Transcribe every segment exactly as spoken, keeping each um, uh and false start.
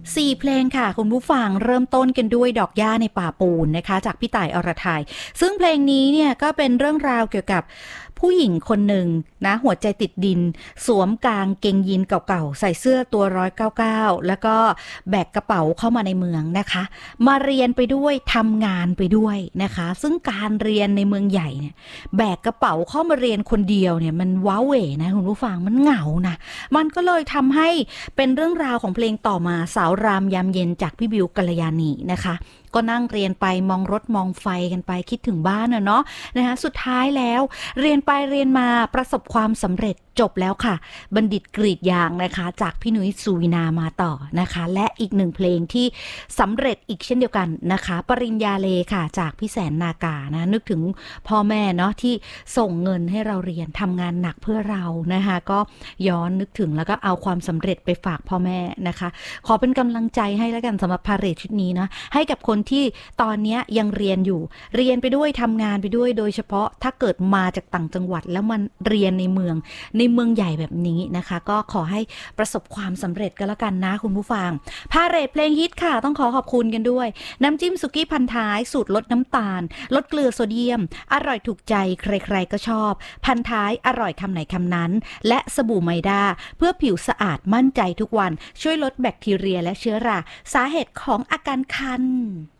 สี่เพลงค่ะคุณผู้ฟังเริ่มต้นกันด้วยดอกหญ้าในป่าปูนนะคะจากพี่ต่ายอรทัยซึ่งเพลงนี้เนี่ยก็เป็นเรื่องราวเกี่ยวกับผู้หญิงคนหนึ่งนะหัวใจติดดินสวมกางเกงยีนเก่าๆใส่เสื้อตัวร้อยเก้าเก้าแล้วก็แบกกระเป๋าเข้ามาในเมืองนะคะมาเรียนไปด้วยทำงานไปด้วยนะคะซึ่งการเรียนในเมืองใหญ่เนี่ยแบกกระเป๋าเข้ามาเรียนคนเดียวเนี่ยมันว้าเหวนะคุณผู้ฟังมันเหงานะมันก็เลยทำให้เป็นเรื่องราวของเพลงต่อมาสาวรามยามเย็นจากพี่บิวกัลยาณีนะคะก็นั่งเรียนไปมองรถมองไฟกันไปคิดถึงบ้านอะเนาะนะคะสุดท้ายแล้วเรียนไปเรียนมาประสบความสำเร็จจบแล้วค่ะบัณฑิตกรีดยางนะคะจากพี่นุ้ยสุวินามาต่อนะคะและอีกหนึ่งเพลงที่สำเร็จอีกเช่นเดียวกันนะคะปริญญาเลค่ะจากพี่แสนนากานะนึกถึงพ่อแม่เนาะที่ส่งเงินให้เราเรียนทำงานหนักเพื่อเรานะคะก็ย้อนนึกถึงแล้วก็เอาความสำเร็จไปฝากพ่อแม่นะคะขอเป็นกำลังใจให้แล้วกันสำหรับพาเหรดชุดนี้นะให้กับคนที่ตอนนี้ยังเรียนอยู่เรียนไปด้วยทำงานไปด้วยโดยเฉพาะถ้าเกิดมาจากต่างจังหวัดแล้วมันเรียนในเมืองในเมืองใหญ่แบบนี้นะคะก็ขอให้ประสบความสำเร็จกันแล้วกันนะคุณผู้ฟังพาเหรดเพลงฮิตค่ะต้องขอขอบคุณกันด้วยน้ำจิ้มสุกี้พันท้ายสูตรลดน้ำตาลลดเกลือโซเดียมอร่อยถูกใจใครๆก็ชอบพันท้ายอร่อยคำไหนคำนั้นและสบู่ไมด้าเพื่อผิวสะอาดมั่นใจทุกวันช่วยลดแบคทีเรียและเชื้อราสาเหตุของอาการคัน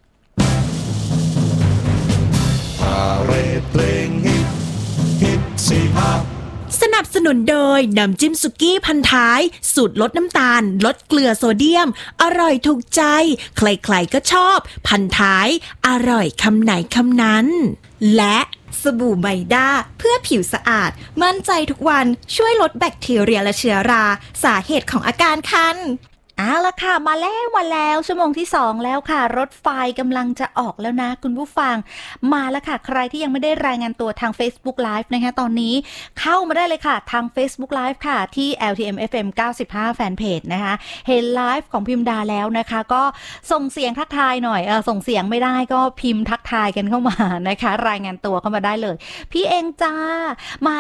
พาเหรดเพลงฮิตฮิตสี่ห้าสนับสนุนโดยน้ำจิ้มสุกี้พันท้ายสูตรลดน้ำตาลลดเกลือโซเดียมอร่อยถูกใจใครๆก็ชอบพันท้ายอร่อยคำไหนคำนั้นและสบู่ไมด้าเพื่อผิวสะอาดมั่นใจทุกวันช่วยลดแบคทีเรียและเชื้อราสาเหตุของอาการคันเอาละค่ะมาแล้วมาแล้วชั่วโมงที่สองแล้วค่ะรถไฟกำลังจะออกแล้วนะคุณผู้ฟังมาแล้วค่ะใครที่ยังไม่ได้รายงานตัวทาง Facebook Live นะคะตอนนี้เข้ามาได้เลยค่ะทาง Facebook Live ค่ะที่ แอล ที เอ็ม เอฟ เอ็ม เก้าสิบห้า แฟนเพจนะคะเห็นไลฟ์ของพิมดาแล้วนะคะก็ส่งเสียงทักทายหน่อยเออส่งเสียงไม่ได้ก็พิมพ์ทักทายกันเข้ามานะคะรายงานตัวเข้ามาได้เลยพี่เองจ้ามา